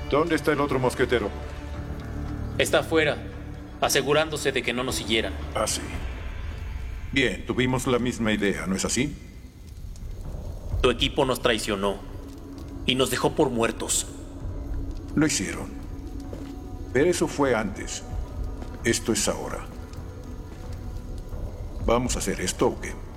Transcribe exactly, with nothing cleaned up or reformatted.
¿Dónde está el otro mosquetero? Está afuera, asegurándose de que no nos siguieran. Ah, sí. Bien, tuvimos la misma idea, ¿no es así? Tu equipo nos traicionó y nos dejó por muertos. Lo hicieron. Pero eso fue antes. Esto es ahora. ¿Vamos a hacer esto o qué?